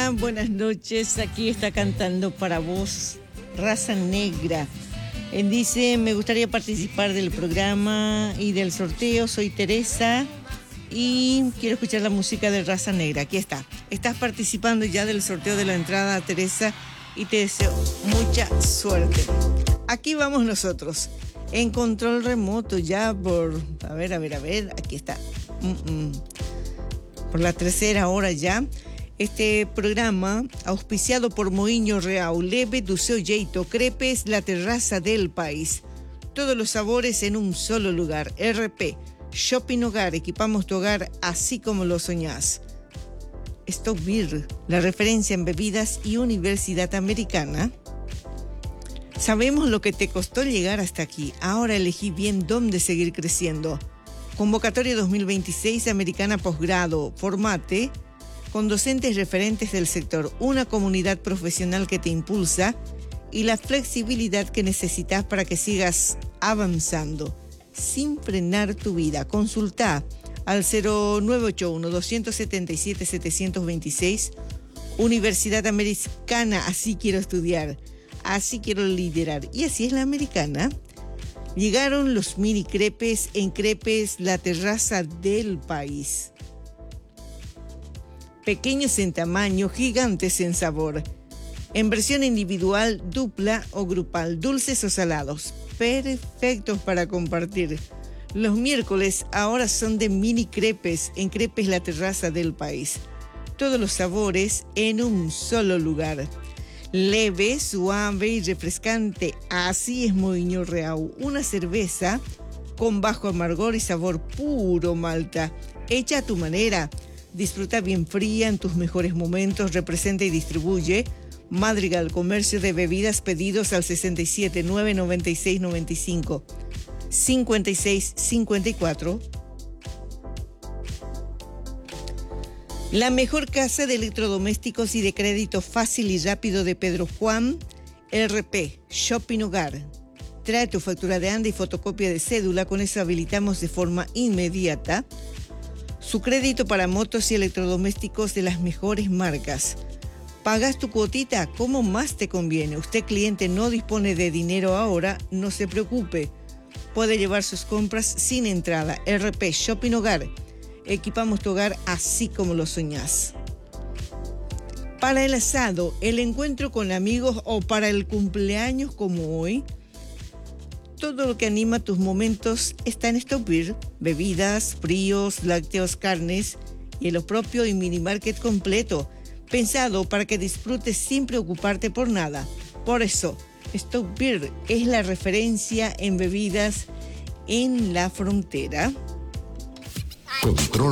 Hola, buenas noches. Aquí está cantando para vos Raza Negra. Dice, me gustaría participar del programa y del sorteo. Soy Teresa y quiero escuchar la música de Raza Negra. Aquí está. Estás participando ya del sorteo de la entrada, Teresa, y te deseo mucha suerte. Aquí vamos nosotros. En control remoto ya por... A ver, aquí está. Por la tercera hora ya. Este programa, auspiciado por Moinho Real, leve do seu jeito, crepes, la terraza del país. Todos los sabores en un solo lugar. RP, Shopping Hogar, equipamos tu hogar así como lo soñás. Stop Beer, la referencia en bebidas y Universidad Americana. Sabemos lo que te costó llegar hasta aquí. Ahora elegí bien dónde seguir creciendo. Convocatoria 2026 Americana Posgrado. Formate con docentes referentes del sector, una comunidad profesional que te impulsa y la flexibilidad que necesitas para que sigas avanzando sin frenar tu vida. Consulta al 0981-277-726. Universidad Americana, así quiero estudiar, así quiero liderar. Y así es la Americana. Llegaron los mini crepes en Crepes, la terraza del país. Pequeños en tamaño, gigantes en sabor. En versión individual, dupla o grupal, dulces o salados. Perfectos para compartir. Los miércoles ahora son de mini crepes en Crepes, la terraza del país. Todos los sabores en un solo lugar. Leve, suave y refrescante. Así es Moinho Real. Una cerveza con bajo amargor y sabor puro malta. Hecha a tu manera. Disfruta bien fría en tus mejores momentos. Representa y distribuye Madrigal Comercio de Bebidas. Pedidos al 67 996 95 56 54. La mejor casa de electrodomésticos y de crédito fácil y rápido de Pedro Juan. RP Shopping Hogar. Trae tu factura de ANDA y fotocopia de cédula. Con eso habilitamos de forma inmediata su crédito para motos y electrodomésticos de las mejores marcas. ¿Pagas tu cuotita? ¿Cómo más te conviene? Usted, cliente, no dispone de dinero ahora, no se preocupe. Puede llevar sus compras sin entrada. RP Shopping Hogar. Equipamos tu hogar así como lo soñás. Para el asado, el encuentro con amigos o para el cumpleaños como hoy, todo lo que anima tus momentos está en Stop Beer. Bebidas, fríos, lácteos, carnes y lo propio y mini market completo. Pensado para que disfrutes sin preocuparte por nada. Por eso, Stop Beer es la referencia en bebidas en la frontera. Control